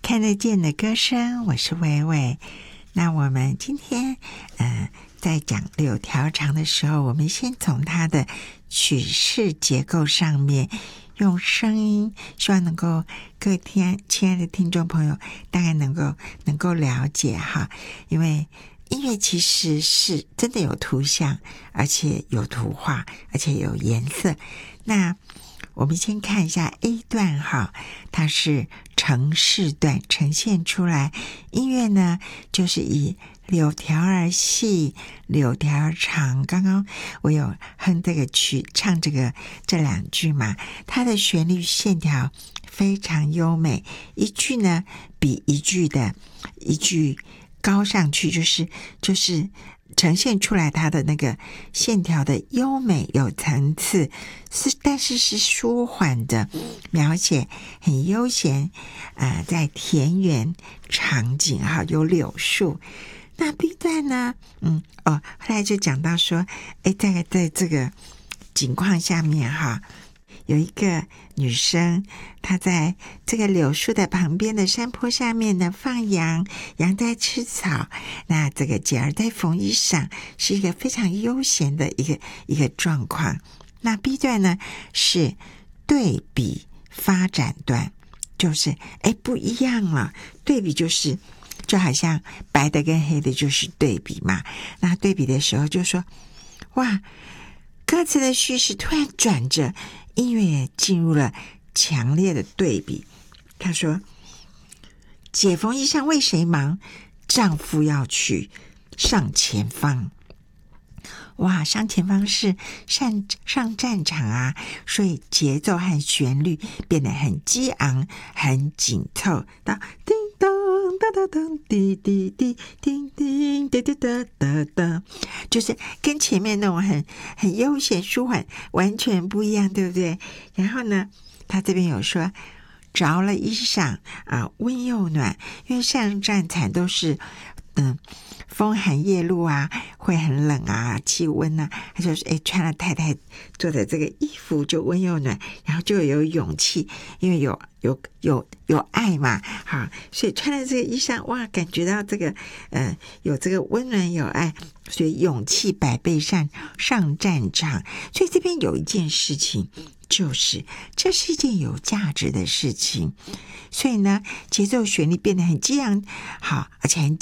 看得见的歌声，我是伟伟。那我们今天在讲柳条长的时候，我们先从它的曲式结构上面用声音，希望能够各位亲爱的听众朋友大概能够了解哈。因为音乐其实是真的有图像，而且有图画，而且有颜色。那我们先看一下 A 段哈，它是程式段呈现出来，音乐呢就是以柳条儿细，柳条儿长。刚刚我有哼这个曲，唱这两句嘛，它的旋律线条非常优美，一句呢比一句高上去，就是呈现出来它的那个线条的优美有层次，但是是舒缓的描写，很悠闲在田园场景哈，有柳树。那 B 段呢后来就讲到说在这个景况下面哈，有一个女生，她在这个柳树的旁边的山坡下面呢放羊，羊在吃草，那这个姐儿在缝衣裳，是一个非常悠闲的一个状况。那 B 段呢是对比发展段，就是不一样了，对比就好像白的跟黑的就是对比嘛。那对比的时候就说，哇，歌词的叙事突然转折，音乐也进入了强烈的对比。他说，姐缝衣裳为谁忙？丈夫要去上前方。哇，上前方是上战场啊，所以节奏和旋律变得很激昂，很紧凑。到叮当哒哒当滴滴滴叮叮哒哒哒哒哒，就是跟前面那种很悠闲舒缓完全不一样，对不对？然后呢，他这边有说着了衣裳温又暖，因为上战场都是风寒夜露啊，会很冷啊，气温啊，他就说穿了太太做的这个衣服就温又暖，然后就有勇气，因为有爱嘛，好，所以穿了这个衣裳，哇，感觉到这个有这个温暖有爱，所以勇气百倍上战场。所以这边有一件事情，就是这是一件有价值的事情，所以呢节奏旋律变得很激昂，好，而且很